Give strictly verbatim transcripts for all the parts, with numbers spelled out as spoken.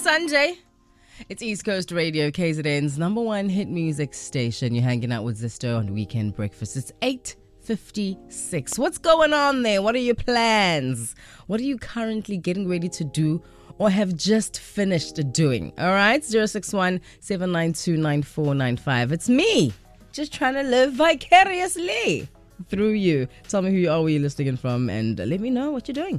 Sunday. It's East Coast Radio, K Z N's number one hit music station. You're hanging out with Zisto on Weekend Breakfast. It's eight fifty-six. What's going on there? What are your plans? What are you currently getting ready to do or have just finished doing? All right, zero six one, seven nine two, nine four nine five. It's me, just trying to live vicariously through you. Tell me who you are, where you're listening in from, and let me know what you're doing.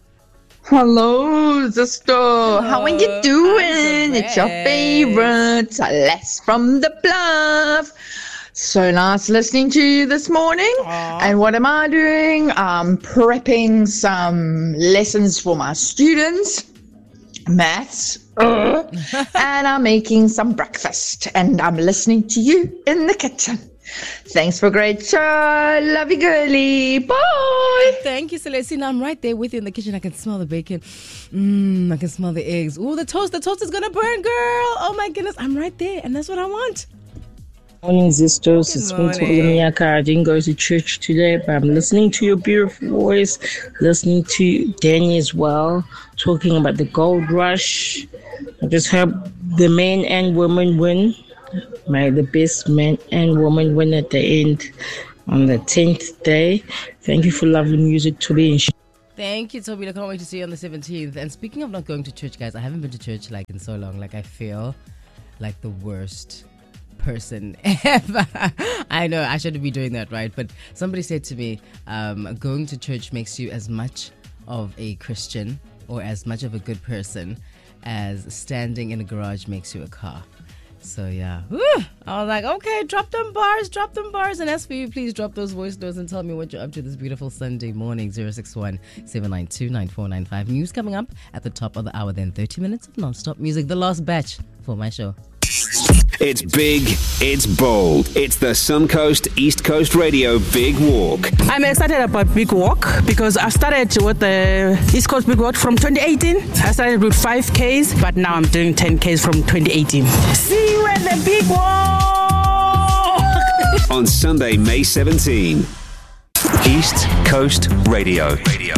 Hello, Zisto. How are you doing? It's your favorite, Les from the Bluff. So nice listening to you this morning. Aww. And what am I doing? I'm prepping some lessons for my students, maths, uh, and I'm making some breakfast. And I'm listening to you in the kitchen. Thanks for a great show. Love you, girly. Bye. Thank you, Celestina. I'm right there with you in the kitchen. I can smell the bacon. Mmm, I can smell the eggs. Ooh, the toast. The toast is going to burn, girl. Oh, my goodness. I'm right there, and that's what I want. Morning, Zistos. It's me, Miyaka. I didn't go to church today, but I'm listening to your beautiful voice, listening to Danny as well, talking about the gold rush. I just hope the men and women win. May the best man and woman win at the end on the tenth day. Thank you for lovely music, Toby. Thank you, Toby. I can't wait to see you on the seventeenth. And speaking of not going to church, guys, I haven't been to church like in so long. Like, I feel like the worst person ever. I know I shouldn't be doing that, right? But somebody said to me, um, going to church makes you as much of a Christian or as much of a good person as standing in a garage makes you a car. So yeah, Woo! I was like, okay, drop them bars, drop them bars. And as for you, please drop those voice notes and tell me what you're up to this beautiful Sunday morning. zero six one, seven nine two, nine four nine five. News coming up at the top of the hour, then thirty minutes of non-stop music. The last batch for my show. It's big, it's bold. It's the Suncoast East Coast Radio Big Walk. I'm excited about Big Walk because I started with the East Coast Big Walk from twenty eighteen. I started with five Ks, but now I'm doing ten Ks from twenty eighteen. See you at the Big Walk! On Sunday, May seventeenth. East Coast Radio. Radio.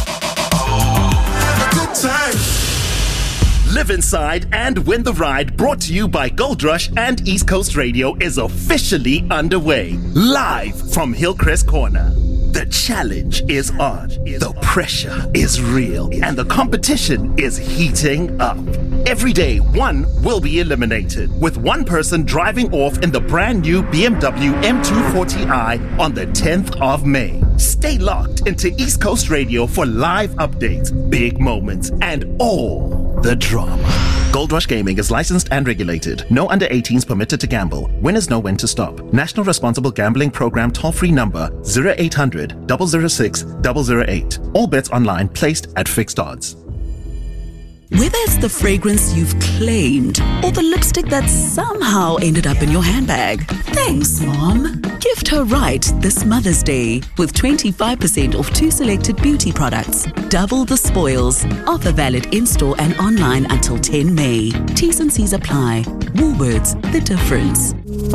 Good time. Live inside and win the ride, brought to you by Gold Rush and East Coast Radio, is officially underway. Live from Hillcrest Corner. The challenge is on, the pressure is real, and the competition is heating up. Every day, one will be eliminated, with one person driving off in the brand new B M W M two forty i on the tenth of May. Stay locked into East Coast Radio for live updates, big moments, and all the drama. Gold Rush Gaming is licensed and regulated. No under eighteens permitted to gamble. Winners know when to stop. National Responsible Gambling Program toll-free number zero eight hundred, double oh six, double oh eight. All bets online placed at fixed odds. Whether it's the fragrance you've claimed or the lipstick that somehow ended up in your handbag, thanks, Mom. Gift her right this Mother's Day with twenty-five percent off two selected beauty products. Double the spoils. Offer valid in-store and online until ten May. T's and C's apply. Woolworths, the difference.